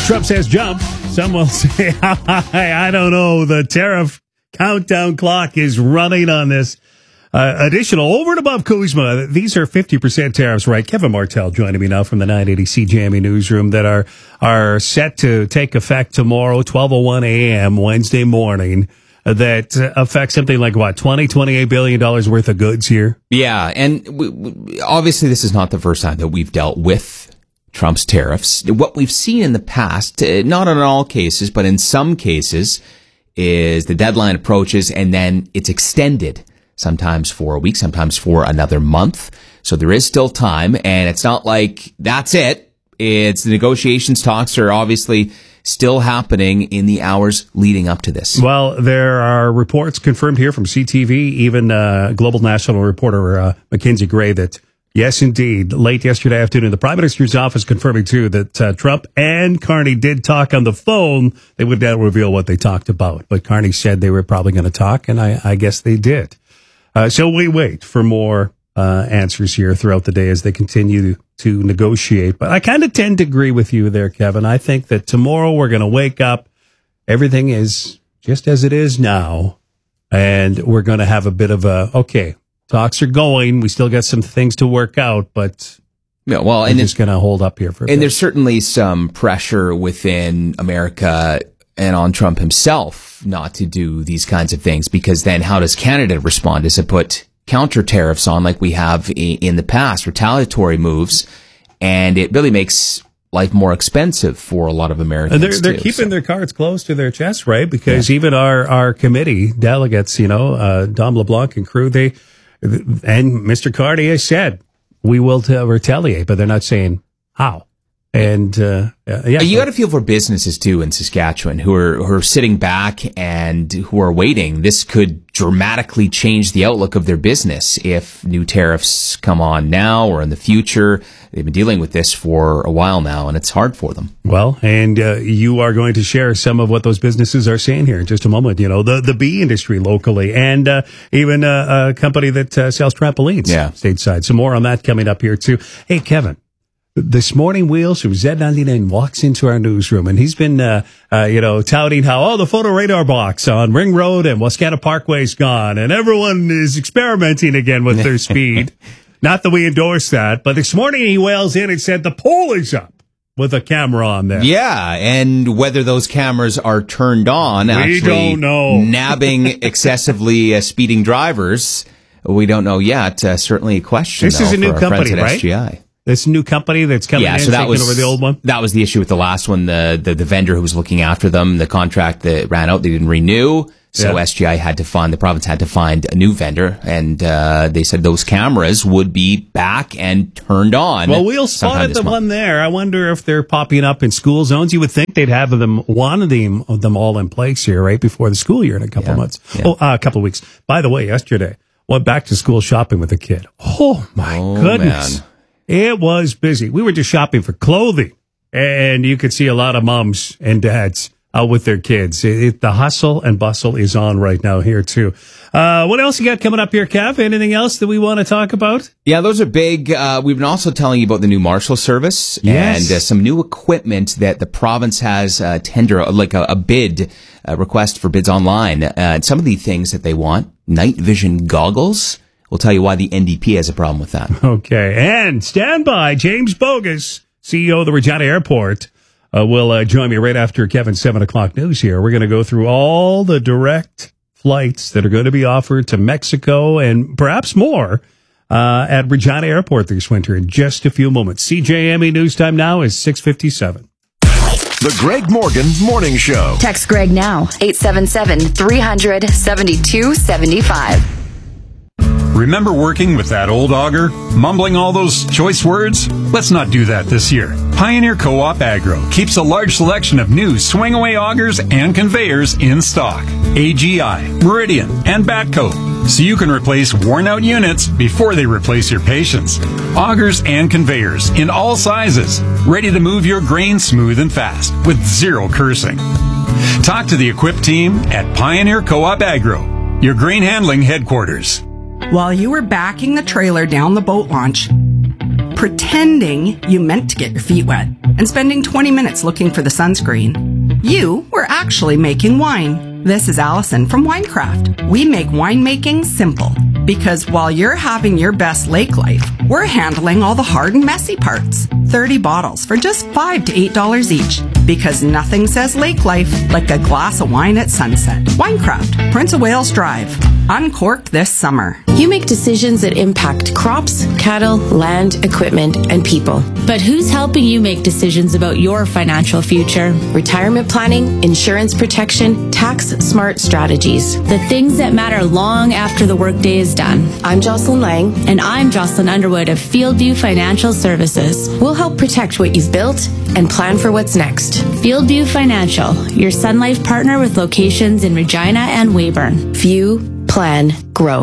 Trump says jump. Some will say, I don't know. The tariff countdown clock is running on this. Additional over and above Kuzma. These are 50% tariffs, right? Kevin Martell joining me now from the 980 CJME newsroom that are set to take effect tomorrow, 12:01 a.m. Wednesday morning. That affects something like what, $28 billion worth of goods here? Yeah, and obviously this is not the first time that we've dealt with Trump's tariffs. What we've seen in the past, not in all cases, but in some cases, is the deadline approaches and then it's extended, sometimes for a week, sometimes for another month. So there is still time, and it's not like that's it. It's the negotiations, talks are obviously still happening in the hours leading up to this. Well, there are reports confirmed here from CTV, even global national reporter Mackenzie Gray, that yes, indeed, late yesterday afternoon, the Prime Minister's office confirming, too, that Trump and Carney did talk on the phone. They would not reveal what they talked about, but Carney said they were probably going to talk, and I guess they did. So we wait for more answers here throughout the day as they continue to negotiate. But I kind of tend to agree with you there, Kevin. I think that tomorrow we're going to wake up. Everything is just as it is now. And we're going to have a bit of okay, talks are going. We still got some things to work out, but yeah, well, and it's going to hold up here for a bit. And there's certainly some pressure within America and on Trump himself not to do these kinds of things, because then how does Canada respond? Does it put counter tariffs on like we have in the past, retaliatory moves, and it really makes life more expensive for a lot of Americans. They're keeping their cards close to their chest, right? Because even our committee delegates, Dom LeBlanc and crew, and Mr. Carney has said, we will retaliate, but they're not saying how. And you got to feel for businesses too in Saskatchewan who are sitting back and who are waiting. This could dramatically change the outlook of their business if new tariffs come on now or in the future. They've been dealing with this for a while now, and it's hard for them. Well, and you are going to share some of what those businesses are saying here in just a moment. The bee industry locally, and even a company that sells trampolines stateside. Some more on that coming up here too. Hey, Kevin. This morning, Wheels from Z99 walks into our newsroom, and he's been, touting how, the photo radar box on Ring Road and Wascana Parkway's gone, and everyone is experimenting again with their speed. Not that we endorse that, but this morning he wails in and said the pole is up with a camera on there. Yeah, and whether those cameras are turned on, we don't know. Nabbing excessively speeding drivers, we don't know yet. Certainly a question. This is a new company, right? SGI. This new company that's coming in, so taking over the old one? That was the issue with the last one. The vendor who was looking after them, the contract that ran out, they didn't renew. So SGI the province had to find a new vendor. And they said those cameras would be back and turned on. Well, we'll spot the one there. I wonder if they're popping up in school zones. You would think they'd have them all in place here right before the school year in a couple of months. Yeah. A couple of weeks. By the way, yesterday, went back to school shopping with a kid. Oh, my goodness. Man. It was busy. We were just shopping for clothing, and you could see a lot of moms and dads out with their kids. The hustle and bustle is on right now here, too. What else you got coming up here, Kev? Anything else that we want to talk about? Yeah, those are big. We've been also telling you about the new Marshal Service and some new equipment that the province has tender, like a bid, request for bids online. Some of the things that they want, night vision goggles. We'll tell you why the NDP has a problem with that. Okay. And stand by. James Bogus, CEO of the Regina Airport, will join me right after Kevin's 7 o'clock news here. We're going to go through all the direct flights that are going to be offered to Mexico and perhaps more at Regina Airport this winter in just a few moments. CJME News Time now is 6:57. The Greg Morgan Morning Show. Text Greg now, 877-300-7275. Remember working with that old auger? Mumbling all those choice words? Let's not do that this year. Pioneer Co-op Agro keeps a large selection of new swing-away augers and conveyors in stock. AGI, Meridian, and Batco. So you can replace worn-out units before they replace your patience. Augers and conveyors in all sizes. Ready to move your grain smooth and fast with zero cursing. Talk to the equipped team at Pioneer Co-op Agro, your grain handling headquarters. While you were backing the trailer down the boat launch, pretending you meant to get your feet wet and spending 20 minutes looking for the sunscreen. You were actually making wine. This is Allison from Winecraft. We make winemaking simple because while you're having your best lake life, we're handling all the hard and messy parts. 30 bottles for just $5 to $8 each. Because nothing says lake life like a glass of wine at sunset. Winecraft, Prince of Wales Drive. Uncork this summer. You make decisions that impact crops, cattle, land, equipment, and people. But who's helping you make decisions about your financial future? Retirement planning, insurance protection, tax-smart strategies. The things that matter long after the workday is done. I'm Jocelyn Lang. And I'm Jocelyn Underwood of Fieldview Financial Services. We'll help protect what you've built and plan for what's next. Fieldview Financial, your Sun Life partner with locations in Regina and Weyburn. View, plan, grow.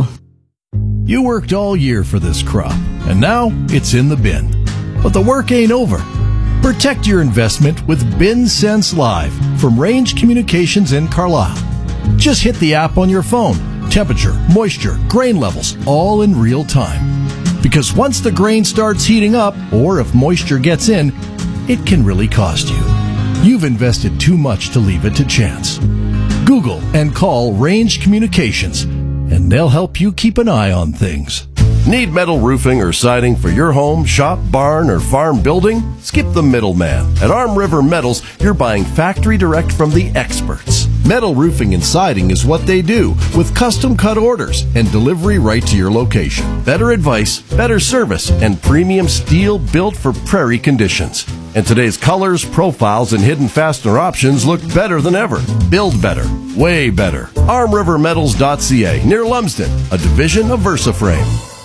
You worked all year for this crop, and now it's in the bin. But the work ain't over. Protect your investment with BinSense Live from Range Communications in Carlisle. Just hit the app on your phone. Temperature, moisture, grain levels, all in real time. Because once the grain starts heating up, or if moisture gets in, it can really cost you. You've invested too much to leave it to chance. Google and call Range Communications, and they'll help you keep an eye on things. Need metal roofing or siding for your home, shop, barn, or farm building? Skip the middleman. At Arm River Metals, you're buying factory direct from the experts. Metal roofing and siding is what they do, with custom cut orders and delivery right to your location. Better advice, better service, and premium steel built for prairie conditions. And today's colors, profiles, and hidden fastener options look better than ever. Build better. Way better. ArmRiverMetals.ca, near Lumsden, a division of VersaFrame.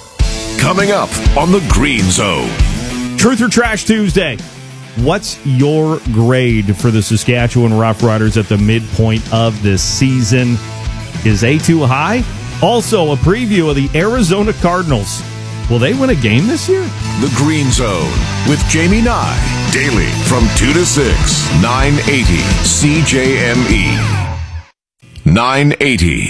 Coming up on the Green Zone. Truth or Trash Tuesday. What's your grade for the Saskatchewan Roughriders at the midpoint of this season? Is A too high? Also, a preview of the Arizona Cardinals. Will they win a game this year? The Green Zone with Jamie Nye. Daily from 2 to 6. 980 CJME. 980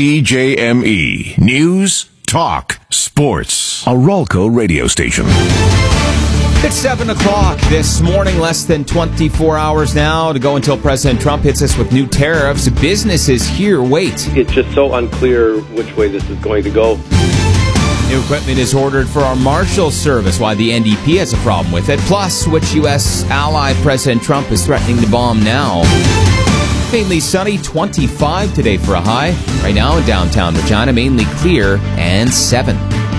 CJME. News, talk, sports. A Rolco radio station. It's 7 o'clock this morning, less than 24 hours now to go until President Trump hits us with new tariffs. Businesses here wait. It's just so unclear which way this is going to go. New equipment is ordered for our Marshal Service, why the NDP has a problem with it. Plus, which U.S. ally President Trump is threatening to bomb now. Mainly sunny, 25 today for a high. Right now in downtown Regina, mainly clear and 7.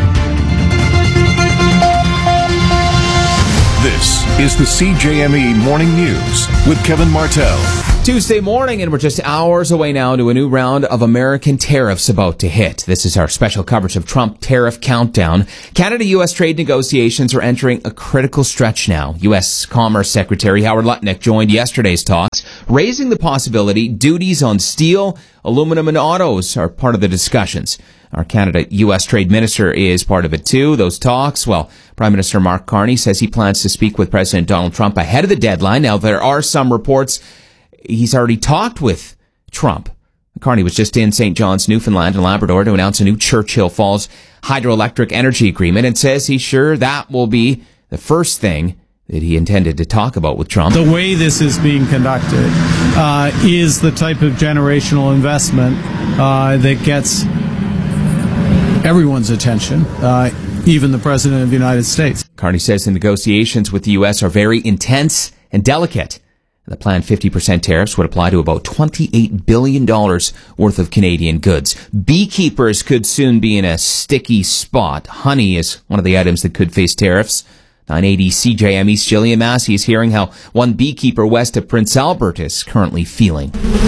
This is the CJME Morning News with Kevin Martell. Tuesday morning, and we're just hours away now to a new round of American tariffs about to hit. This is our special coverage of Trump tariff countdown. Canada-U.S. trade negotiations are entering a critical stretch now. U.S. Commerce Secretary Howard Lutnick joined yesterday's talks, raising the possibility duties on steel, aluminum, and autos are part of the discussions. Our Canada-U.S. Trade Minister is part of it too. Those talks, well, Prime Minister Mark Carney says he plans to speak with President Donald Trump ahead of the deadline. Now, there are some reports he's already talked with Trump. Carney was just in St. John's, Newfoundland and Labrador to announce a new Churchill Falls hydroelectric energy agreement and says he's sure that will be the first thing that he intended to talk about with Trump. The way this is being conducted is the type of generational investment that gets everyone's attention, even the President of the United States. Carney says the negotiations with the U.S. are very intense and delicate. The planned 50% tariffs would apply to about $28 billion worth of Canadian goods. Beekeepers could soon be in a sticky spot. Honey is one of the items that could face tariffs. 980 CJME's Jillian Massey is hearing how one beekeeper west of Prince Albert is currently feeling.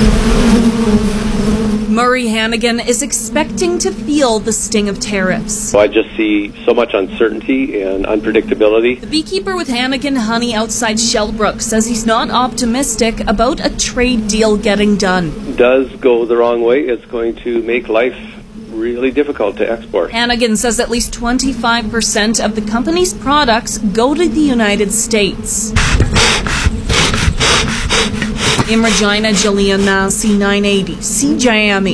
Murray Hannigan is expecting to feel the sting of tariffs. I just see so much uncertainty and unpredictability. The beekeeper with Hannigan Honey outside Shellbrook says he's not optimistic about a trade deal getting done. Does go the wrong way, it's going to make life really difficult to export. Hannigan says at least 25% of the company's products go to the United States. In Regina, Jillian Massey, 980 CJME.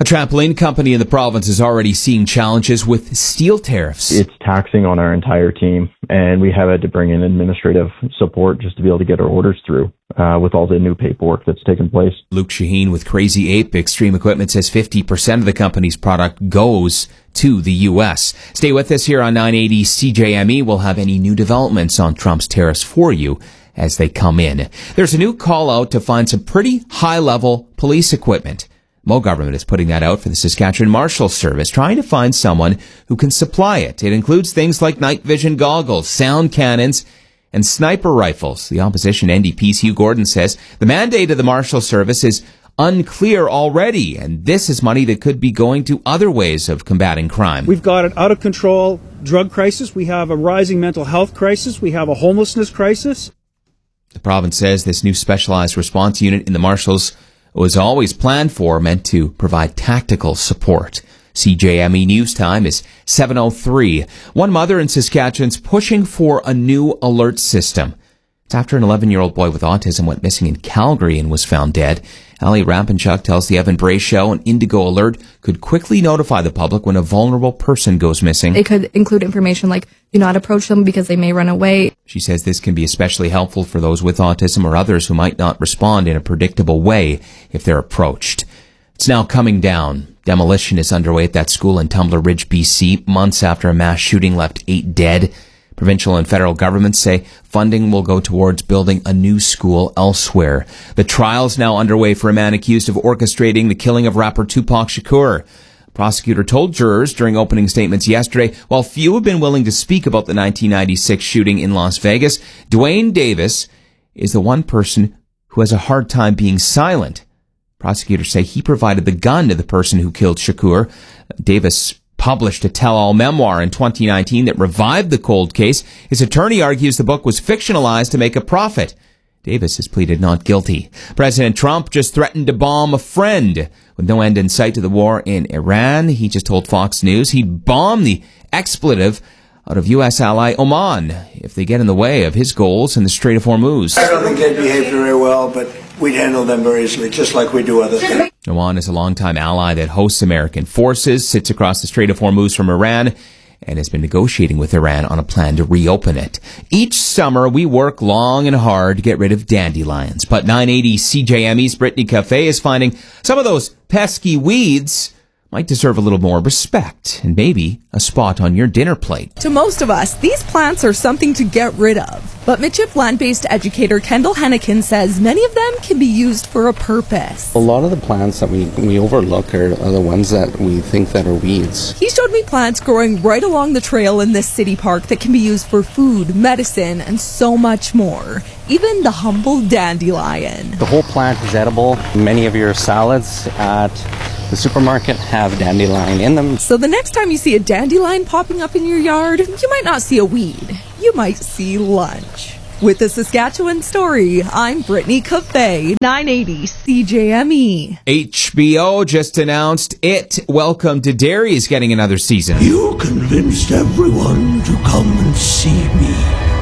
A trampoline company in the province is already seeing challenges with steel tariffs. It's taxing on our entire team, and we have had to bring in administrative support just to be able to get our orders through with all the new paperwork that's taken place. Luke Shaheen with Crazy Ape Extreme Equipment says 50% of the company's product goes to the U.S. Stay with us here on 980 CJME. We'll have any new developments on Trump's tariffs for you as they come in. There's a new call out to find some pretty high-level police equipment. Mo government is putting that out for the Saskatchewan Marshals Service, trying to find someone who can supply it. It includes things like night vision goggles, sound cannons, and sniper rifles. The opposition NDP's Hugh Gordon says the mandate of the Marshals Service is unclear already, and this is money that could be going to other ways of combating crime. We've got an out-of-control drug crisis. We have a rising mental health crisis. We have a homelessness crisis. The province says this new specialized response unit in the Marshals was always planned for, meant to provide tactical support. CJME News Time is 7:03. One mother in Saskatchewan's pushing for a new alert system. It's after an 11-year-old boy with autism went missing in Calgary and was found dead. Ali Rampenchuk tells the Evan Bray Show an Indigo alert could quickly notify the public when a vulnerable person goes missing. It could include information like, do not approach them because they may run away. She says this can be especially helpful for those with autism or others who might not respond in a predictable way if they're approached. It's now coming down. Demolition is underway at that school in Tumbler Ridge, BC, months after a mass shooting left 8 dead. Provincial and federal governments say funding will go towards building a new school elsewhere. The trial's now underway for a man accused of orchestrating the killing of rapper Tupac Shakur. A prosecutor told jurors during opening statements yesterday, while few have been willing to speak about the 1996 shooting in Las Vegas, Dwayne Davis is the one person who has a hard time being silent. Prosecutors say he provided the gun to the person who killed Shakur. Davis published a tell-all memoir in 2019 that revived the cold case. His attorney argues the book was fictionalized to make a profit. Davis has pleaded not guilty. President Trump just threatened to bomb a friend. With no end in sight to the war in Iran, he just told Fox News he'd bomb the expletive out of U.S. ally Oman if they get in the way of his goals in the Strait of Hormuz. I don't think they behave very well, but we'd handle them very easily, just like we do other things. Oman is a longtime ally that hosts American forces, sits across the Strait of Hormuz from Iran, and has been negotiating with Iran on a plan to reopen it. Each summer, we work long and hard to get rid of dandelions, but 980 CJME's Brittany Cafe is finding some of those pesky weeds might deserve a little more respect and maybe a spot on your dinner plate. To most of us, these plants are something to get rid of. But Mitchip land-based educator Kendall Hennikin says many of them can be used for a purpose. A lot of the plants that we overlook are the ones that we think that are weeds. He showed me plants growing right along the trail in this city park that can be used for food, medicine, and so much more. Even the humble dandelion. The whole plant is edible. Many of your salads at the supermarket have dandelion in them. So the next time you see a dandelion popping up in your yard, you might not see a weed. You might see lunch. With the Saskatchewan Story, I'm Brittany Cafe, 980 CJME. HBO just announced It, Welcome to Derry is getting another season. You convinced everyone to come and see me.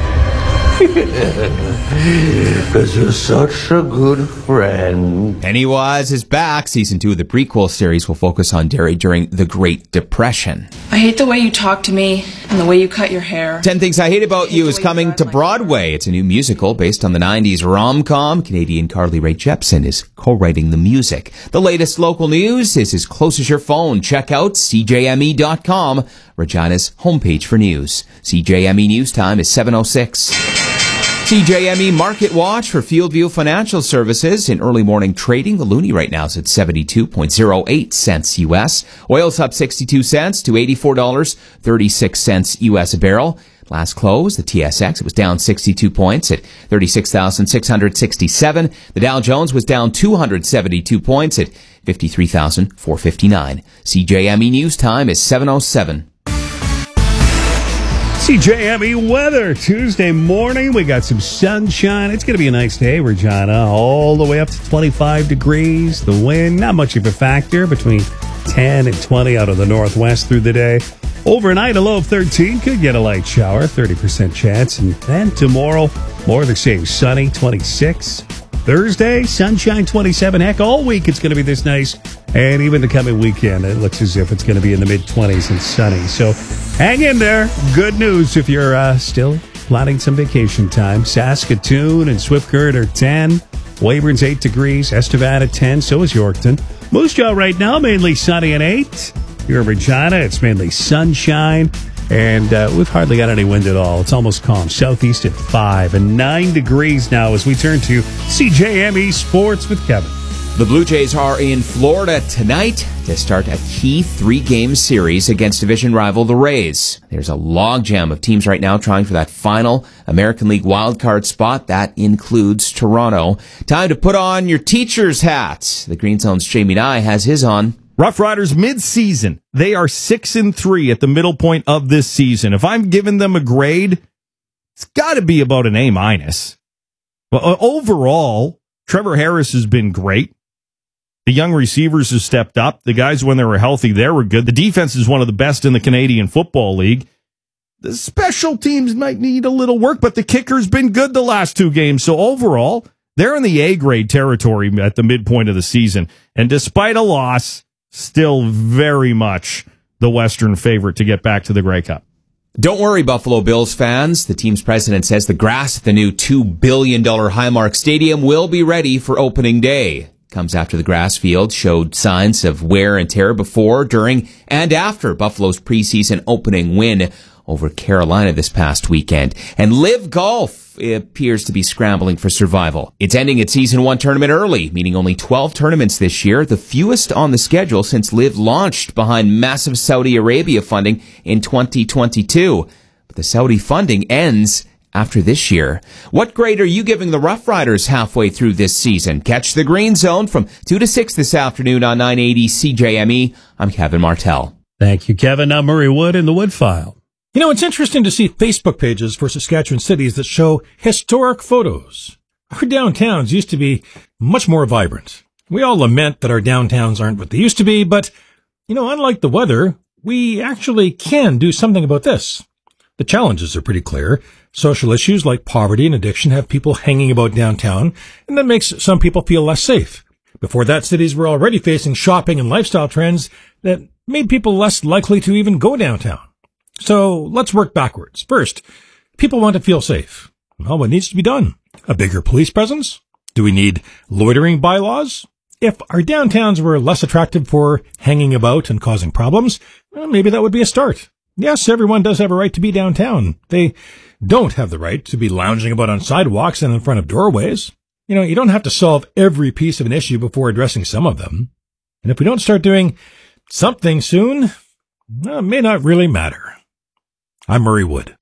Because you're such a good friend. Pennywise is back. Season 2 of the prequel series will focus on Derry during the Great Depression. I hate the way you talk to me and the way you cut your hair. 10 Things I Hate About You is coming to Broadway. It's a new musical based on the 90s rom-com. Canadian Carly Rae Jepsen is co-writing the music. The latest local news is as close as your phone. Check out CJME.com, Regina's homepage for news. CJME News Time is 7:06. CJME Market Watch for Fieldview Financial Services. In early morning trading, the loonie right now is at 72.08 cents U.S. Oil's up 62 cents to $84.36 U.S. a barrel. Last close, the TSX, it was down 62 points at 36,667. The Dow Jones was down 272 points at 53,459. CJME News Time is 7:07. CJME weather Tuesday morning. We got some sunshine. It's going to be a nice day, Regina. All the way up to 25 degrees. The wind, not much of a factor, between 10 and 20 out of the northwest through the day. Overnight, a low of 13. Could get a light shower, 30% chance. And then tomorrow, more of the same, sunny, 26. Thursday, sunshine, 27. Heck, all week it's going to be this nice. And even the coming weekend, it looks as if it's going to be in the mid-20s and sunny. So hang in there. Good news if you're still planning some vacation time. Saskatoon and Swift Current are 10. Weyburn's 8 degrees. Estevan 10. So is Yorkton. Moose Jaw right now, mainly sunny and 8. Here in Regina, it's mainly sunshine. And we've hardly got any wind at all. It's almost calm. Southeast at 5 and 9 degrees now as we turn to CJME Sports with Kevin. The Blue Jays are in Florida tonight to start a key 3-game series against division rival the Rays. There's a logjam of teams right now trying for that final American League wildcard spot. That includes Toronto. Time to put on your teacher's hat. The Green Zone's Jamie Nye has his on. Rough Riders mid-season. They are 6-3 at the middle point of this season. If I'm giving them a grade, it's got to be about an A-. Well, overall, Trevor Harris has been great. The young receivers have stepped up. The guys, when they were healthy, they were good. The defense is one of the best in the Canadian Football League. The special teams might need a little work, but the kicker's been good the last 2 games. So overall, they're in the A-grade territory at the midpoint of the season. And despite a loss, still very much the Western favorite to get back to the Grey Cup. Don't worry, Buffalo Bills fans. The team's president says the grass at the new $2 billion Highmark Stadium will be ready for opening day. Comes after the grass field showed signs of wear and tear before, during, and after Buffalo's preseason opening win over Carolina this past weekend. And Live Golf appears to be scrambling for survival. It's ending its Season 1 tournament early, meaning only 12 tournaments this year, the fewest on the schedule since Live launched behind massive Saudi Arabia funding in 2022. But the Saudi funding ends after this year. What grade are you giving the Rough Riders halfway through this season? Catch the Green Zone from 2 to 6 this afternoon on 980 CJME. I'm Kevin Martell. Thank you, Kevin. Now Murray Wood in the Wood File. You know, it's interesting to see Facebook pages for Saskatchewan cities that show historic photos. Our downtowns used to be much more vibrant. We all lament that our downtowns aren't what they used to be, but, you know, unlike the weather, we actually can do something about this. The challenges are pretty clear. Social issues like poverty and addiction have people hanging about downtown, and that makes some people feel less safe. Before that, cities were already facing shopping and lifestyle trends that made people less likely to even go downtown. So let's work backwards. First, people want to feel safe. Well, what needs to be done? A bigger police presence? Do we need loitering bylaws? If our downtowns were less attractive for hanging about and causing problems, well, maybe that would be a start. Yes, everyone does have a right to be downtown. They don't have the right to be lounging about on sidewalks and in front of doorways. You know, you don't have to solve every piece of an issue before addressing some of them. And if we don't start doing something soon, well, it may not really matter. I'm Murray Wood.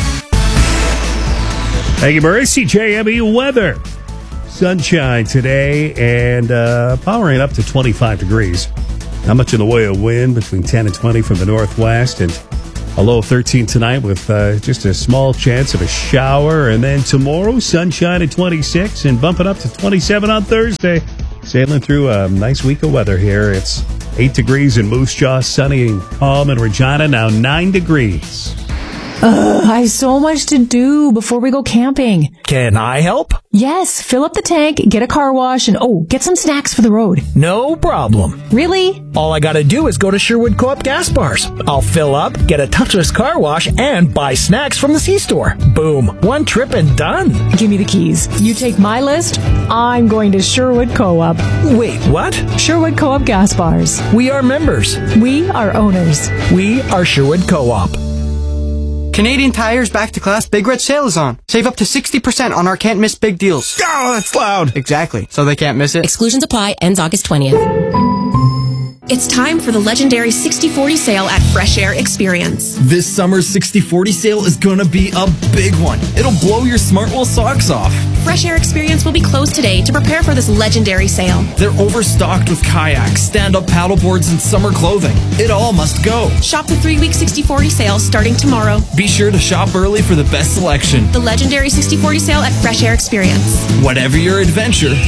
Thank you, Murray. CJME weather. Sunshine today and powering up to 25 degrees. Not much in the way of wind, between 10 and 20 from the northwest, and a low of 13 tonight with just a small chance of a shower. And then tomorrow, sunshine at 26 and bumping up to 27 on Thursday. Sailing through a nice week of weather here. It's 8 degrees in Moose Jaw, sunny and calm in Regina, now 9 degrees. I have so much to do before we go camping. Can I help? Yes, fill up the tank, get a car wash, and get some snacks for the road. No problem. Really? All I gotta do is go to Sherwood Co-op gas bars. I'll fill up, get a touchless car wash, and buy snacks from the C-store. Boom. One trip and done. Give me the keys. You take my list, I'm going to Sherwood Co-op. Wait, what? Sherwood Co-op gas bars. We are members. We are owners. We are Sherwood Co-op. Canadian Tire's Back to Class Big Red Sale is on. Save up to 60% on our can't miss big deals. Oh, that's loud. Exactly. So they can't miss it. Exclusions apply. Ends August 20th. It's time for the legendary 60/40 sale at Fresh Air Experience. This summer's 60/40 sale is gonna be a big one. It'll blow your Smartwell socks off. Fresh Air Experience will be closed today to prepare for this legendary sale. They're overstocked with kayaks, stand-up paddleboards, and summer clothing. It all must go. Shop the 3-week 60/40 sale starting tomorrow. Be sure to shop early for the best selection. The legendary 60/40 sale at Fresh Air Experience. Whatever your adventure,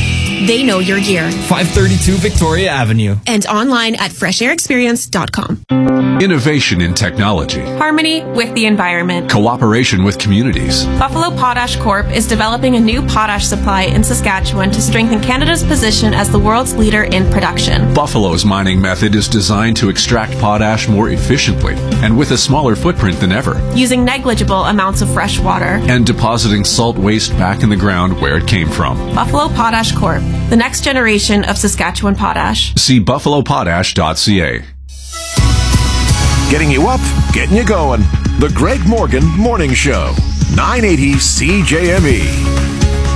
They know your gear. 532 Victoria Avenue. And online at freshairexperience.com. Innovation in technology. Harmony with the environment. Cooperation with communities. Buffalo Potash Corp is developing a new potash supply in Saskatchewan to strengthen Canada's position as the world's leader in production. Buffalo's mining method is designed to extract potash more efficiently and with a smaller footprint than ever, using negligible amounts of fresh water and depositing salt waste back in the ground where it came from. Buffalo Potash Corp, the next generation of Saskatchewan potash. See buffalopotash.ca. Getting you up, getting you going. The Greg Morgan Morning Show. 980 CJME.